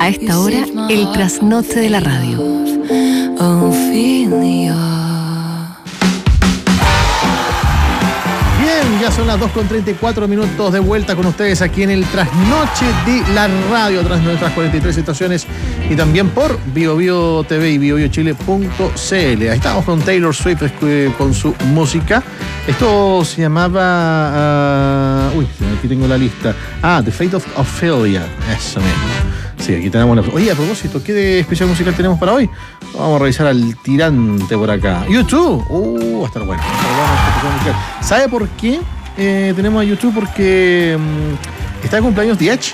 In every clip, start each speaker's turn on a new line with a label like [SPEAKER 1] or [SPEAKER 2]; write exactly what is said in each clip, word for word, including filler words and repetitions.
[SPEAKER 1] A esta hora, el trasnoche de la radio.
[SPEAKER 2] Bien, ya son las dos con treinta y cuatro minutos de vuelta con ustedes aquí en el trasnoche de la radio, tras nuestras cuarenta y tres estaciones y también por Bio Bio T V y bio bio chile punto c l. Ahí estamos con Taylor Swift eh, con su música. Esto se llamaba... Uh, uy, aquí tengo la lista. Ah, The Fate of Ophelia. Eso mismo. Sí, aquí tenemos la... Oye, a propósito, ¿qué de especial musical tenemos para hoy? Vamos a revisar al tirante por acá. YouTube. Uh, va a estar bueno. Va a estar bueno este especial musical. ¿Sabe por qué eh, tenemos a YouTube? Porque um, está de cumpleaños The Edge,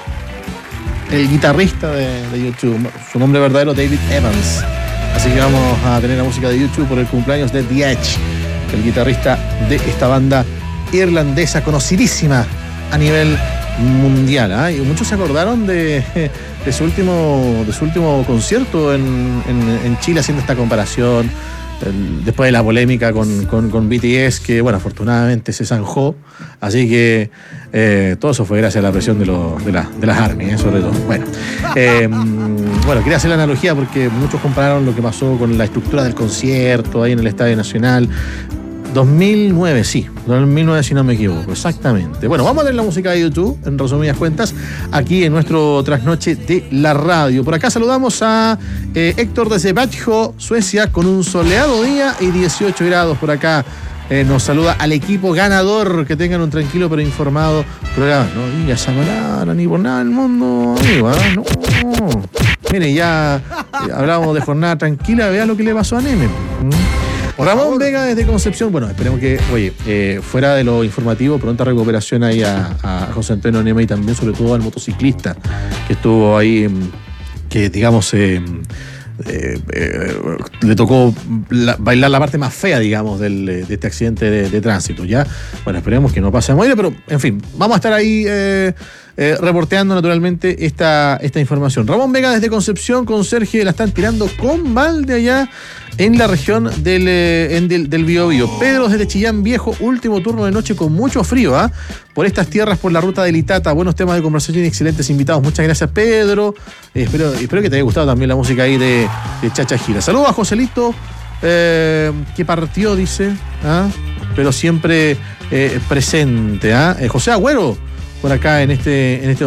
[SPEAKER 2] el guitarrista de, de YouTube. Su nombre verdadero, David Evans. Así que vamos a tener la música de YouTube por el cumpleaños de The Edge, el guitarrista de esta banda irlandesa conocidísima a nivel mundial, ¿eh? Y muchos se acordaron de, de, su, último, de su último concierto en, en, en Chile, haciendo esta comparación el, después de la polémica con, con, con B T S, que bueno, afortunadamente se zanjó, así que eh, todo eso fue gracias a la presión de, lo, de, la, de las ARMY, ¿eh? Sobre todo. Bueno, eh, bueno, quería hacer la analogía porque muchos compararon lo que pasó con la estructura del concierto ahí en el Estadio Nacional. dos mil nueve, sí, dos mil nueve si no me equivoco, exactamente. Bueno, vamos a ver la música de YouTube, en resumidas cuentas, aquí en nuestro trasnoche de la radio. Por acá saludamos a eh, Héctor desde Växjö, Suecia, con un soleado día y dieciocho grados por acá. Eh, nos saluda al equipo ganador, que tengan un tranquilo pero informado programa. No diga esa palabra ni por nada del mundo, amigo, ¿eh? No. Mire, ya eh, hablábamos de jornada tranquila, vea lo que le pasó a Neme. ¿Mm? Ramón Vega desde Concepción. Bueno, esperemos que, oye, eh, fuera de lo informativo, pronta recuperación ahí a, a José Antonio Neme y también sobre todo al motociclista que estuvo ahí, que digamos eh, eh, eh, le tocó la, bailar la parte más fea, digamos, del, de este accidente de, de tránsito, ¿ya? Bueno, esperemos que no pase a morir, pero en fin, vamos a estar ahí eh, eh, reporteando naturalmente esta, esta información. Ramón Vega desde Concepción, con Sergio, la están tirando con balde allá en la región del, eh, en del, del Biobío. Pedro desde Chillán Viejo, último turno de noche con mucho frío, ¿ah? ¿eh? Por estas tierras, por la ruta de Litata. Buenos temas de conversación y excelentes invitados. Muchas gracias, Pedro. Eh, espero, espero que te haya gustado también la música ahí de, de Chacha Gira. Saludos a Joselito, eh, que partió, dice, ¿ah? Pero siempre eh, presente. ¿ah? Eh, José Agüero, por acá en este, en este